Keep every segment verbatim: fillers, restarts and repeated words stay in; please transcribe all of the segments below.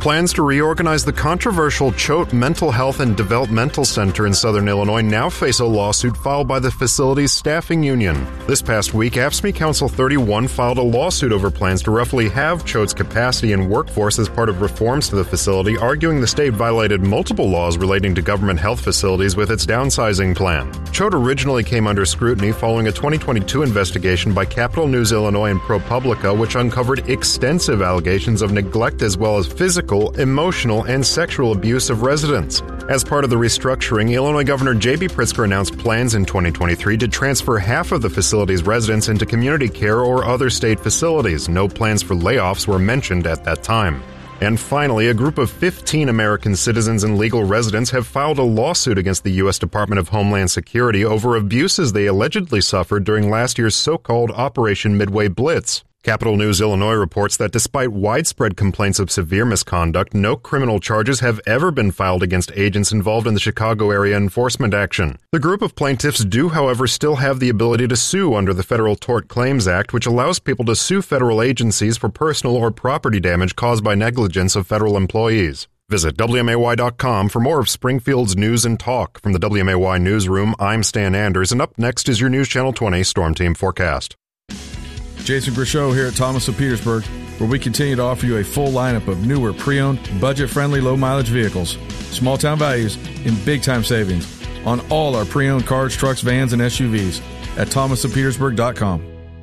Plans to reorganize the controversial Choate Mental Health and Developmental Center in Southern Illinois now face a lawsuit filed by the facility's staffing union. This past week, A F S C M E Council thirty-one filed a lawsuit over plans to roughly halve Choate's capacity and workforce as part of reforms to the facility, arguing the state violated multiple laws relating to government health facilities with its downsizing plan. Choate originally came under scrutiny following a twenty twenty-two investigation by Capital News Illinois and ProPublica, which uncovered extensive allegations of neglect as well as physical, emotional, and sexual abuse of residents. As part of the restructuring, Illinois Governor J B Pritzker announced plans in twenty twenty-three to transfer half of the facility's residents into community care or other state facilities. No plans for layoffs were mentioned at that time. And finally, a group of fifteen American citizens and legal residents have filed a lawsuit against the U S Department of Homeland Security over abuses they allegedly suffered during last year's so-called Operation Midway Blitz. Capital News Illinois reports that despite widespread complaints of severe misconduct, no criminal charges have ever been filed against agents involved in the Chicago area enforcement action. The group of plaintiffs do, however, still have the ability to sue under the Federal Tort Claims Act, which allows people to sue federal agencies for personal or property damage caused by negligence of federal employees. Visit W M A Y dot com for more of Springfield's news and talk. From the W M A Y newsroom, I'm Stan Anders, and up next is your News Channel twenty Storm Team forecast. Jason Grishow here at Thomas of Petersburg, where we continue to offer you a full lineup of newer, pre-owned, budget-friendly, low-mileage vehicles, small-town values, and big-time savings on all our pre-owned cars, trucks, vans, and S U Vs at thomas of petersburg dot com.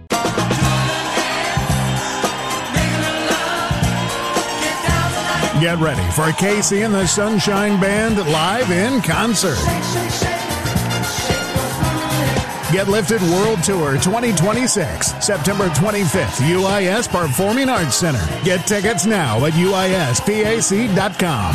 Get ready for Casey and the Sunshine Band live in concert. Get Lifted World Tour twenty twenty-six, September twenty-fifth, U I S Performing Arts Center. Get tickets now at U I S P A C dot com.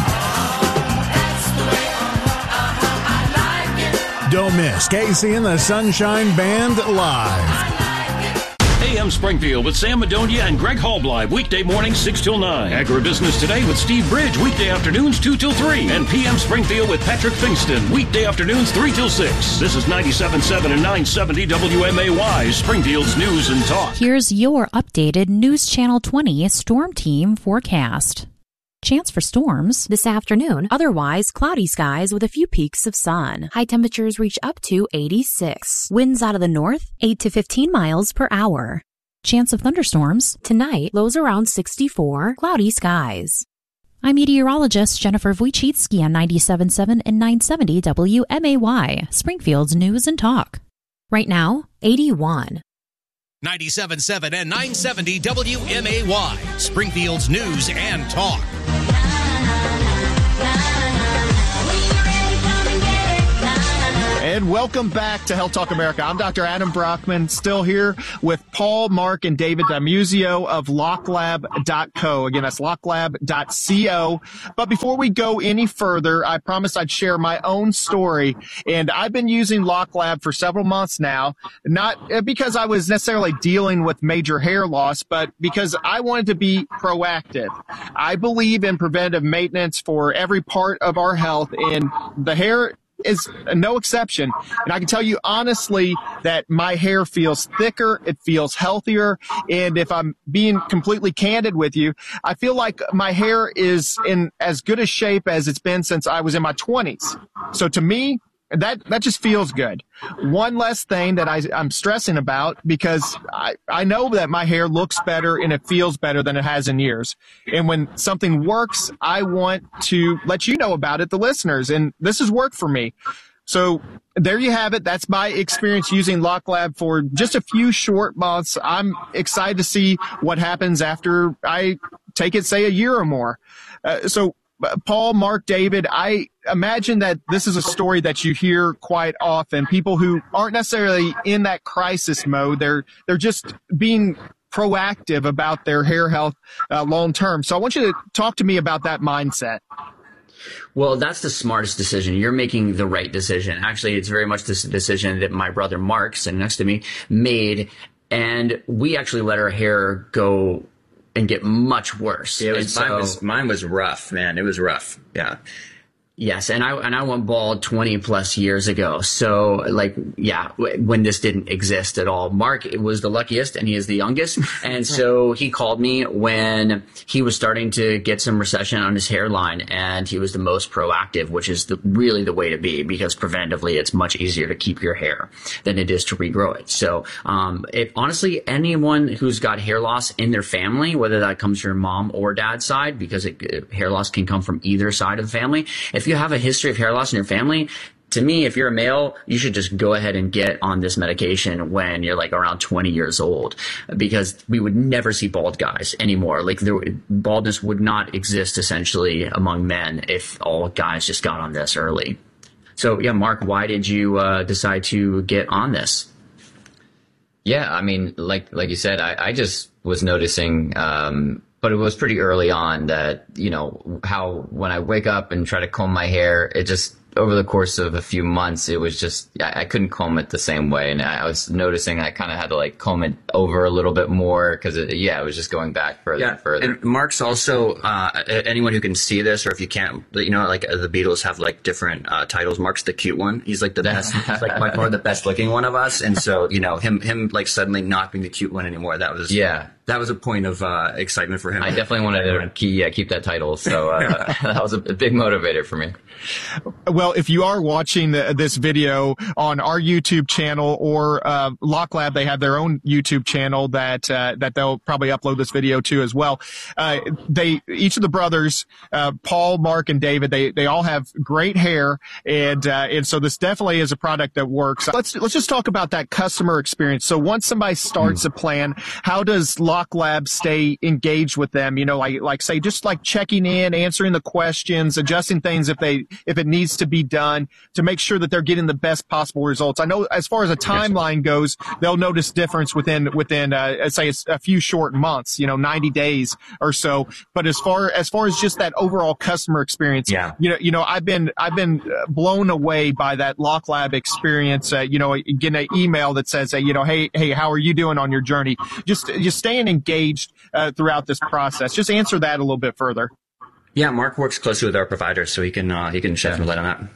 Don't miss Casey and the Sunshine Band live. A M Springfield with Sam Madonia and Greg Hallbleib, weekday mornings six till nine. Agribusiness Today with Steve Bridge, weekday afternoons two till three. And P M Springfield with Patrick Fingston, weekday afternoons three till six. This is ninety-seven point seven and nine seventy W M A Y, Springfield's News and Talk. Here's your updated News Channel twenty Storm Team forecast. Chance for storms this afternoon. Otherwise, cloudy skies with a few peaks of sun. High temperatures reach up to eighty-six. Winds out of the north, eight to fifteen miles per hour. Chance of thunderstorms tonight. Lows around sixty-four. Cloudy skies. I'm meteorologist Jennifer Wojcicki on ninety-seven point seven and nine seventy W M A Y, Springfield's News and Talk. Right now, eighty-one. ninety-seven point seven and nine seventy W M A Y, Springfield's News and Talk. And welcome back to Health Talk America. I'm Doctor Adam Brockman, still here with Paul, Mark, and David D'Amusio of locklab dot co. Again, that's locklab dot co. But before we go any further, I promised I'd share my own story. And I've been using LockLab for several months now, not because I was necessarily dealing with major hair loss, but because I wanted to be proactive. I believe in preventative maintenance for every part of our health, and the hair is no exception. And I can tell you honestly that my hair feels thicker, it feels healthier, and if I'm being completely candid with you, I feel like my hair is in as good a shape as it's been since I was in my twenties. So to me, that that just feels good. One less thing that I, I'm stressing about, because I, I know that my hair looks better and it feels better than it has in years. And when something works, I want to let you know about it, the listeners. And this has worked for me. So there you have it. That's my experience using LockLab for just a few short months. I'm excited to see what happens after I take it, say, a year or more. Uh, so Paul, Mark, David, I imagine that this is a story that you hear quite often. People who aren't necessarily in that crisis mode, they're they're just being proactive about their hair health uh, long term. So I want you to talk to me about that mindset. Well, that's the smartest decision. You're making the right decision. Actually, it's very much this decision that my brother Mark, sitting next to me, made. And we actually let our hair go and get much worse. Yeah, it was, so, mine, was, mine was rough, man. It was rough. Yeah. Yes, and I and I went bald twenty plus years ago. So, like, yeah, when this didn't exist at all. Mark was the luckiest, and he is the youngest. And so he called me when he was starting to get some recession on his hairline, and he was the most proactive, which is the, really the way to be, because preventatively it's much easier to keep your hair than it is to regrow it. So, um, if honestly, anyone who's got hair loss in their family, whether that comes from your mom or dad's side, because it, hair loss can come from either side of the family, if you have a history of hair loss in your family, to me, if you're a male, you should just go ahead and get on this medication when you're like around twenty years old, because we would never see bald guys anymore. Like, there, baldness would not exist essentially among men if all guys just got on this early. So yeah, Mark, why did you uh, decide to get on this? Yeah, I mean, like like you said, I, I just was noticing, um, but it was pretty early on that, you know, how when I wake up and try to comb my hair, it just, over the course of a few months, it was just, I, I couldn't comb it the same way. And I was noticing I kind of had to like comb it over a little bit more because, yeah, it was just going back further yeah. and further. And Mark's also, uh, anyone who can see this, or if you can't, you know, like the Beatles have like different uh, titles. Mark's the cute one. He's like the best, he's like by far the best looking one of us. And so, you know, him, him like suddenly not being the cute one anymore, that was, yeah. That was a point of uh, excitement for him. I definitely wanted to keep, yeah, keep that title. So uh, that was a big motivator for me. Well, if you are watching the, this video on our YouTube channel or uh, Lock Lab, they have their own YouTube channel that uh, that they'll probably upload this video to as well. Uh, they each of the brothers, uh, Paul, Mark, and David, they they all have great hair, and uh, and so this definitely is a product that works. Let's let's just talk about that customer experience. So once somebody starts mm. a plan, how does Lock Lab stay engaged with them? You know, like like say just like checking in, answering the questions, adjusting things if they if it needs to be done to make sure that they're getting the best possible results. I know as far as a timeline goes, they'll notice difference within within uh, say a few short months, you know, ninety days or so. But as far as far as just that overall customer experience, yeah. you know, you know, I've been I've been blown away by that Lock Lab experience. Uh, you know, getting an email that says, uh, you know, hey hey, how are you doing on your journey? Just just staying engaged uh, throughout this process. Just answer that a little bit further. Yeah, Mark works closely with our providers, so he can uh, he can shed some light on that.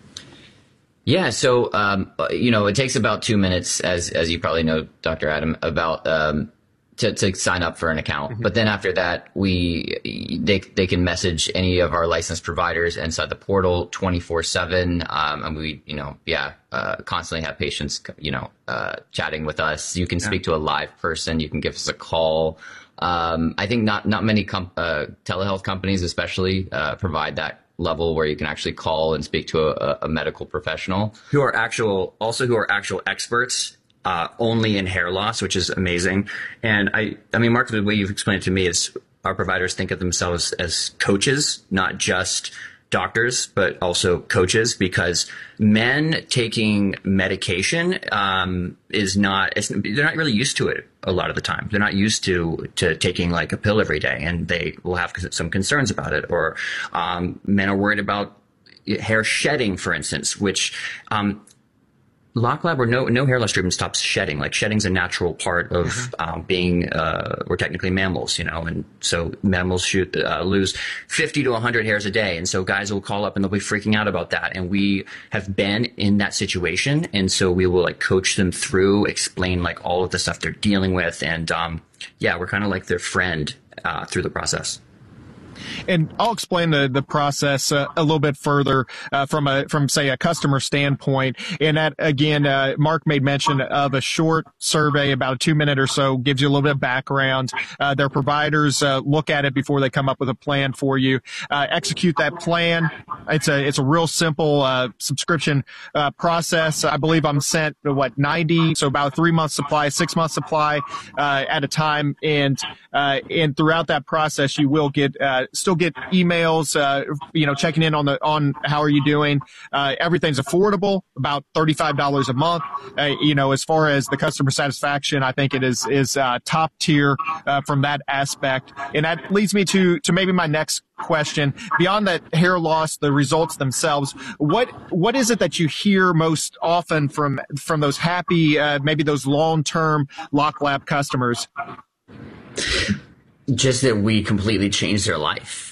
Yeah, so um, you know, it takes about two minutes, as as you probably know, Doctor Adam, about um, to to sign up for an account. Mm-hmm. But then after that, we they they can message any of our licensed providers inside the portal twenty-four seven, um, and we you know yeah uh, constantly have patients you know uh, chatting with us. You can yeah. speak to a live person. You can give us a call. Um, I think not not many com- uh, telehealth companies, especially, uh, provide that level where you can actually call and speak to a, a medical professional who are actual, also who are actual experts, uh, only in hair loss, which is amazing. And I, I mean, Mark, the way you've explained it to me is our providers think of themselves as coaches, not just doctors, but also coaches, because men taking medication um, is not, it's, they're not really used to it a lot of the time. They're not used to, to taking like a pill every day, and they will have some concerns about it. Or um, men are worried about hair shedding, for instance, which um, Lock Lab, where no no hair loss treatment stops shedding. Like, shedding's a natural part of mm-hmm. um, being, uh, we're technically mammals, you know, and so mammals shoot, uh, lose fifty to one hundred hairs a day. And so guys will call up and they'll be freaking out about that. And we have been in that situation. And so we will like coach them through, explain like all of the stuff they're dealing with. And um, yeah, we're kind of like their friend uh, through the process. And I'll explain the, the process uh, a little bit further uh, from a from say a customer standpoint. And that again, uh, Mark made mention of a short survey, about a two minute or so, gives you a little bit of background. Uh, their providers uh, look at it before they come up with a plan for you. Uh, execute that plan. It's a it's a real simple uh, subscription uh, process. I believe I'm sent what ninety, so about a three month supply, six month supply uh, at a time. And uh, and throughout that process, you will get uh, still get emails, uh, you know, checking in on the, on how are you doing? Uh, everything's affordable, about thirty-five dollars a month. Uh, you know, as far as the customer satisfaction, I think it is, is, uh, top tier, uh, from that aspect. And that leads me to, to maybe my next question. Beyond that hair loss, the results themselves, what, what is it that you hear most often from, from those happy, uh, maybe those long-term Lock Lab customers? Just that we completely changed their life.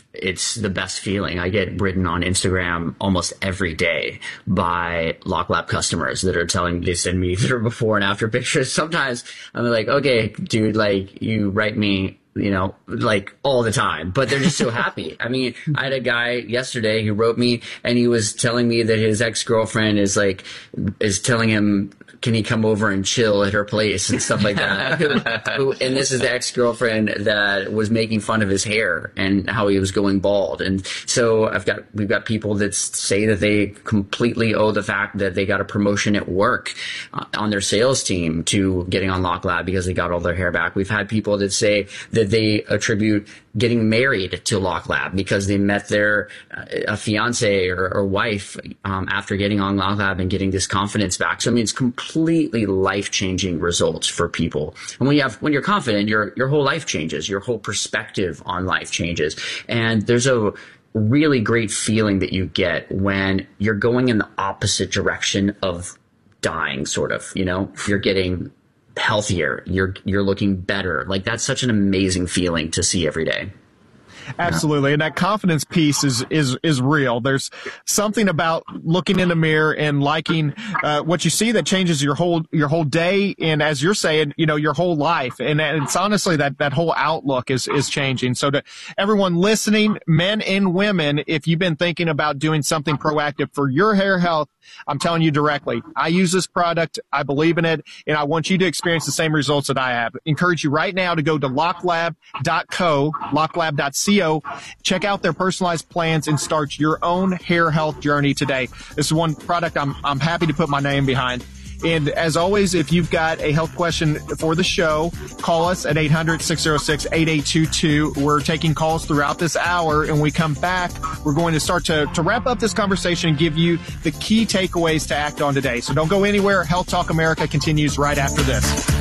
it's the best feeling. I get written on Instagram almost every day by LockLab customers that are telling, they send me their before and after pictures. Sometimes I'm like, okay, dude, like you write me, you know, like all the time, but they're just so happy. I mean, I had a guy yesterday who wrote me and he was telling me that his ex-girlfriend is like, is telling him, can he come over and chill at her place and stuff like that? who, who, and this is the ex-girlfriend that was making fun of his hair and how he was going bald. And so I've got, we've got people that say that they completely owe the fact that they got a promotion at work uh, on their sales team to getting on LockLab because they got all their hair back. We've had people that say that they attribute getting married to LockLab because they met their uh, a fiance or, or wife um, after getting on LockLab and getting this confidence back. So I mean, it's completely life-changing results for people. And when you have when you're confident, your your whole life changes, your whole perspective on life changes, and there's a really great feeling that you get when you're going in the opposite direction of dying, sort of. You know, you're getting healthier, you're you're looking better. Like that's such an amazing feeling to see every day. Absolutely. And that confidence piece is, is, is real. There's something about looking in the mirror and liking, uh, what you see that changes your whole, your whole day. And as you're saying, you know, your whole life. And it's honestly that, that whole outlook is, is changing. So to everyone listening, men and women, if you've been thinking about doing something proactive for your hair health, I'm telling you directly, I use this product. I believe in it. And I want you to experience the same results that I have. Encourage you right now to go to locklab dot co, locklab dot co. Check out their personalized plans and start your own hair health journey today. This is one product I'm, I'm happy to put my name behind. And as always, if you've got a health question for the show, call us at eight hundred, six oh six, eight eight two two. We're taking calls throughout this hour, and when we come back, we're going to start to, to wrap up this conversation and give you the key takeaways to act on today. So don't go anywhere. Health Talk America continues right after this.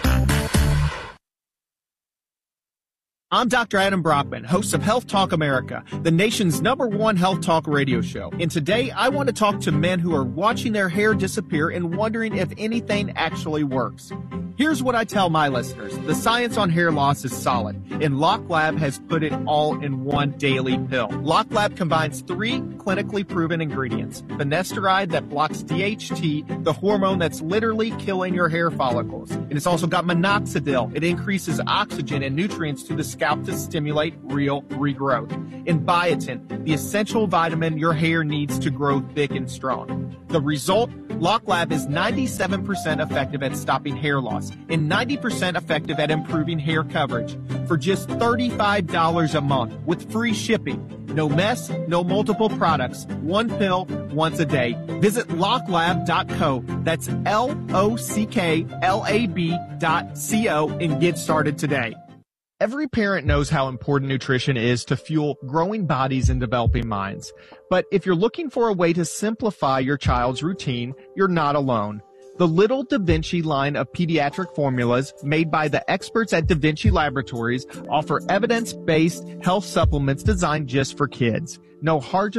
I'm Doctor Adam Brockman, host of Health Talk America, the nation's number one health talk radio show. And today, I want to talk to men who are watching their hair disappear and wondering if anything actually works. Here's what I tell my listeners. The science on hair loss is solid, and LockLab has put it all in one daily pill. LockLab combines three clinically proven ingredients. Finasteride that blocks D H T, the hormone that's literally killing your hair follicles. And it's also got minoxidil. It increases oxygen and nutrients to the scalp to stimulate real regrowth. And biotin, the essential vitamin your hair needs to grow thick and strong. The result? LockLab is ninety-seven percent effective at stopping hair loss and ninety percent effective at improving hair coverage for just thirty-five dollars a month with free shipping. No mess, no multiple products, one pill, once a day. Visit locklab dot co. That's L O C K L A B dot C O and get started today. Every parent knows how important nutrition is to fuel growing bodies and developing minds. But if you're looking for a way to simplify your child's routine, you're not alone. The Little Da Vinci line of pediatric formulas made by the experts at Da Vinci Laboratories offer evidence-based health supplements designed just for kids. No hard